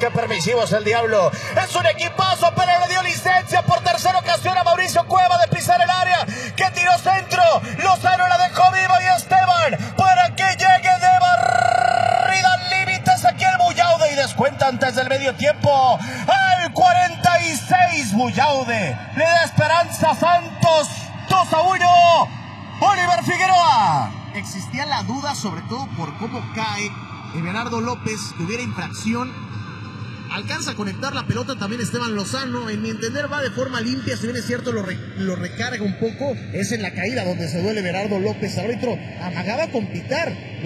qué permisivo es el Diablo. Es un equipazo, pero le dio licencia por tercera ocasión a Mauricio Cueva de pisar el área. Que tiró centro. Lozano la dejó viva y Esteban para que llegue de barrida al límites aquí el Bullaude y descuenta antes del medio tiempo. Al 46 Bullaude le da esperanza a Santos. 2-1. Oliver Figueroa. Existía la duda, sobre todo por cómo cae Everardo López, que hubiera infracción. Alcanza a conectar la pelota también Esteban Lozano. En mi entender va de forma limpia, si bien es cierto lo recarga un poco. Es en la caída donde se duele Everardo López. El árbitro amagaba con pitar.